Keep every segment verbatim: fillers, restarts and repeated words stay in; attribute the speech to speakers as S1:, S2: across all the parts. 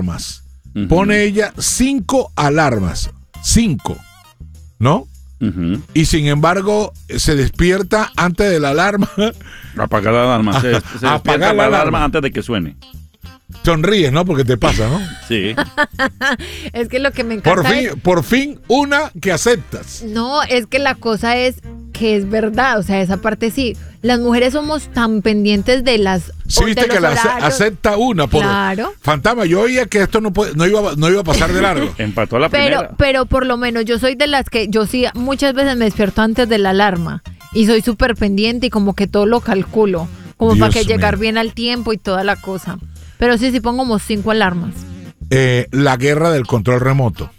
S1: alarmas. Uh-huh. Pone ella cinco alarmas. Cinco. ¿No?
S2: Uh-huh.
S1: Y sin embargo, se despierta antes de la alarma.
S2: Apagar la alarma. Se, se
S1: Apagar la alarma.
S2: alarma antes de que suene.
S1: Sonríes, ¿no? Porque te pasa, ¿no?
S2: Sí.
S3: Es que lo que me encanta
S1: Por fin,
S3: es...
S1: por fin una que aceptas.
S3: No, es que la cosa es que es verdad, o sea, esa parte sí. Las mujeres somos tan pendientes de las
S1: Sí, viste
S3: de
S1: que la
S3: horarios.
S1: acepta una. Por
S3: Claro.
S1: Fantasma, yo oía que esto no, puede, no, iba, no iba a pasar de largo.
S2: Empató la
S3: Pero,
S2: primera.
S3: pero por lo menos yo soy de las que, yo sí, muchas veces me despierto antes de la alarma y soy súper pendiente y como que todo lo calculo, como
S1: Dios
S3: para que
S1: mío.
S3: llegar bien al tiempo y toda la cosa. Pero sí, sí pongo como cinco alarmas.
S1: Eh, la guerra del control remoto.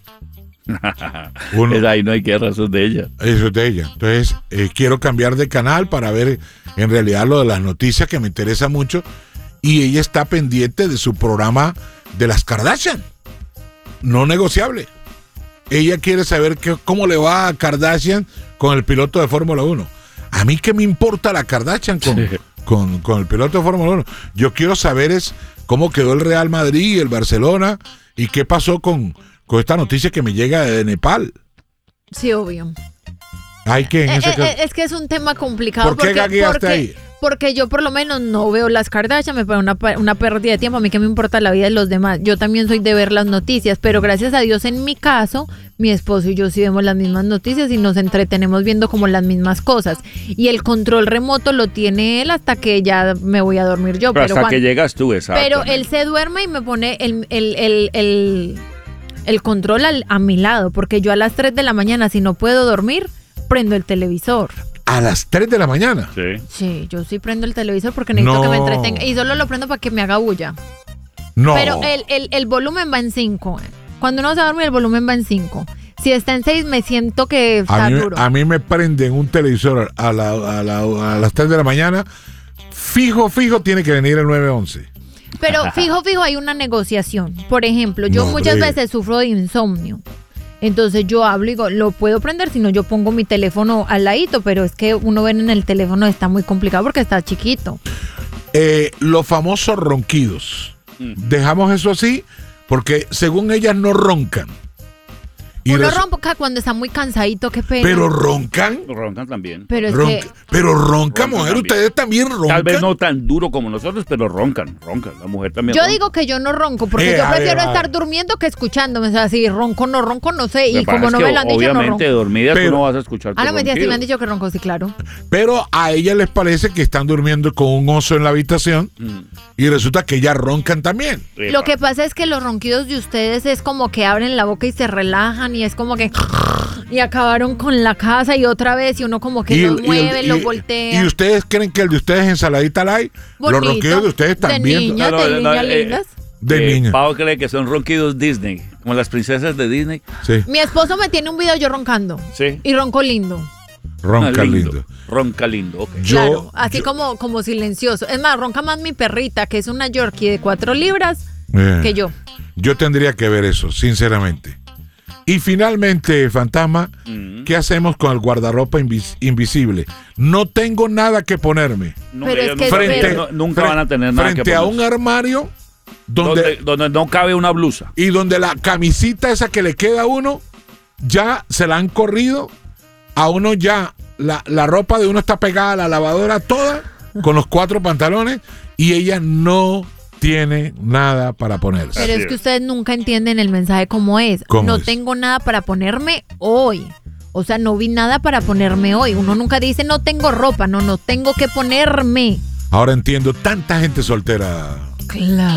S1: Uno,
S2: Es ahí no hay guerra, eso es de ella.
S1: eso es de ella. Entonces, eh, quiero cambiar de canal para ver en realidad lo de las noticias que me interesa mucho. Y ella está pendiente de su programa de las Kardashian. No negociable. Ella quiere saber que, cómo le va a Kardashian con el piloto de Fórmula uno. A mí qué me importa la Kardashian con,
S2: Sí.
S1: con, con el piloto de Fórmula uno. Yo quiero saber es cómo quedó el Real Madrid y el Barcelona y qué pasó con, con esta noticia que me llega de Nepal.
S3: Sí, obvio.
S1: Hay que en
S3: Eh,
S1: ese
S3: eh,
S1: caso-
S3: eh, es que es un tema complicado.
S1: ¿Por qué
S3: porque,
S1: gagueaste
S3: porque,
S1: ahí?
S3: Porque yo por lo menos no veo las Kardashian, me parece una, pa- una pérdida de tiempo. A mí que me importa la vida de los demás. Yo también soy de ver las noticias, pero gracias a Dios en mi caso, mi esposo y yo sí vemos las mismas noticias y nos entretenemos viendo como las mismas cosas. Y el control remoto lo tiene él hasta que ya me voy a dormir yo.
S2: Pero,
S3: Pero,
S2: hasta
S3: cuan-
S2: que llegas tú, exacto.
S3: pero él se duerme y me pone el, el, el, el, el control al- a mi lado, porque yo a las tres de la mañana, si no puedo dormir, prendo el televisor.
S1: A las tres de la mañana.
S2: Sí.
S3: Sí, yo sí prendo el televisor porque necesito
S1: No.
S3: que me entretenga. Y solo lo prendo para que me haga bulla.
S1: No.
S3: Pero el, el, el volumen va en cinco. Cuando uno se va a dormir, el volumen va en cinco. Si está en seis, me siento que está
S1: a, mí,
S3: duro.
S1: a mí me prenden un televisor a, la, a, la, a las tres de la mañana. Fijo, fijo, tiene que venir el nueve once.
S3: Pero fijo, fijo, hay una negociación. Por ejemplo, yo
S1: No,
S3: muchas
S1: hombre.
S3: veces sufro de insomnio. Entonces yo hablo y digo, lo puedo prender, si no yo pongo mi teléfono al ladito, pero es que uno ve en el teléfono está muy complicado porque está chiquito.
S1: Eh, los famosos ronquidos. Dejamos eso así porque según ellas no roncan. Y
S3: Uno
S1: resu-
S3: ronca cuando está muy cansadito, qué pena.
S1: pero roncan.
S2: Roncan también.
S3: Pero es
S1: Ronca-
S3: que
S1: pero ronca,
S2: Roncan
S1: mujer.
S2: también.
S1: Ustedes también roncan.
S2: Tal vez no tan duro como nosotros, pero roncan, roncan. La mujer también
S3: yo
S2: ronca.
S3: digo que yo no ronco, porque
S1: Eh,
S3: yo
S1: a
S3: prefiero
S1: ver, a
S3: estar
S1: ver.
S3: durmiendo que escuchándome. O sea, si ronco, no ronco, no sé.
S2: Lo
S3: Y
S2: que pasa
S3: como
S2: es
S3: no
S2: que
S3: me lo han dicho, no
S2: obviamente
S3: ronco.
S2: dormida
S1: Pero-
S2: tú no vas a escuchar tu
S3: Ah, no, mentira, sí me han
S2: ronquido.
S3: dicho que ronco, sí, claro.
S1: Pero a ellas les parece que están durmiendo con un oso en la habitación
S2: Mm.
S1: y resulta que ellas roncan también.
S2: Epa.
S3: Lo que pasa es que los ronquidos de ustedes es como que abren la boca y se relajan y es como que... Y acabaron con la casa y otra vez y uno como que
S1: Y
S3: los
S1: el- y
S3: mueve,
S1: el-
S3: los
S1: y-
S3: voltea.
S1: ¿Y ustedes creen que el de ustedes es ensaladita light? Los
S3: Bonito.
S1: ronquidos de ustedes
S3: De
S1: también.
S3: niña.
S2: No, no,
S3: de
S2: no,
S3: niñas
S2: eh,
S3: lindas.
S1: De
S2: eh,
S1: niña.
S2: Pau cree que son ronquidos Disney, como las princesas de Disney.
S1: Sí,
S3: Mi esposo me tiene un video yo roncando.
S2: Sí.
S3: Y ronco lindo.
S1: ronca
S2: Ah,
S1: lindo.
S2: Ronca lindo, ok.
S1: Yo-
S3: Claro, así
S1: yo-
S3: como, como silencioso. Es más, ronca más mi perrita, que es una Yorkie de cuatro libras,
S1: Eh,
S3: que yo.
S1: Yo tendría que ver eso, sinceramente. Y finalmente, Fantasma,
S2: Mm.
S1: ¿qué hacemos con el guardarropa invis- invisible? No tengo nada que ponerme.
S2: No,
S3: Pero
S2: ellos
S3: es que-
S2: nunca,
S1: Frente,
S2: ellos no- nunca
S1: fre-
S2: van a tener nada
S1: frente
S2: que
S1: a
S2: ponerse.
S1: un armario donde,
S2: donde, donde no cabe una blusa.
S1: y donde la camisita esa que le queda a uno ya se la han corrido. A uno ya la, la ropa de uno está pegada a la lavadora toda con los cuatro pantalones y ella no tiene nada para ponerse.
S3: Pero
S2: Así
S3: es que
S2: es.
S3: ustedes nunca entienden el mensaje como es.
S1: ¿Cómo
S3: no
S1: es?
S3: tengo nada para ponerme hoy. O sea, no vi nada para ponerme hoy. Uno nunca dice no tengo ropa, no, no tengo que ponerme.
S1: Ahora entiendo tanta gente soltera.
S3: Claro.